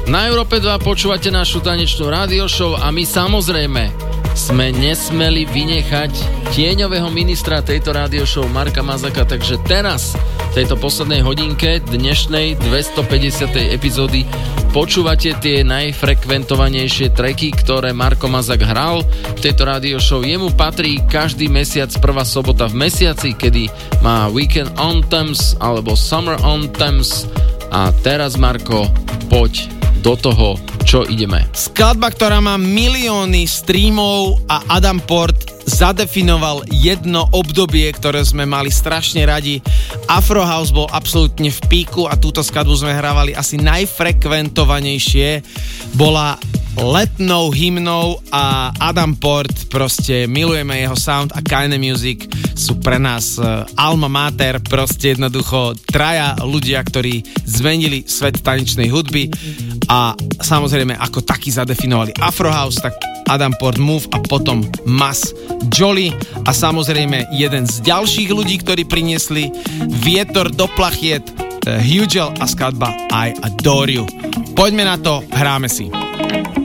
Na Európe 2 počúvate našu tanečnú rádio show a my samozrejme sme nesmeli vynechať tieňového ministra tejto rádio show Marka Mazaka, takže teraz v tejto poslednej hodinke dnešnej 250. epizódy počúvate tie najfrekventovanejšie tracky, ktoré Marko Mazak hral v tejto rádio show. Jemu patrí každý mesiac prvá sobota v mesiaci, kedy má Weekend Anthems alebo Summer Anthems. A teraz, Marko, poď do toho, čo ideme. Skladba, ktorá má milióny streamov a Adam Port zadefinoval jedno obdobie, ktoré sme mali strašne radi. Afro House bol absolútne v píku a túto skladbu sme hrávali asi najfrekventovanejšie. Bola letnou hymnou a Adam Port, proste milujeme jeho sound a Kind Music sú pre nás alma mater, proste jednoducho traja ľudia, ktorí zmenili svet tanečnej hudby a samozrejme ako taký zadefinovali Afro House, tak Adam Port Move a potom Mas Jolly a samozrejme jeden z ďalších ľudí, ktorí priniesli vietor do plachiet, Hugel a skladba I Adore You. Poďme na to, hráme si.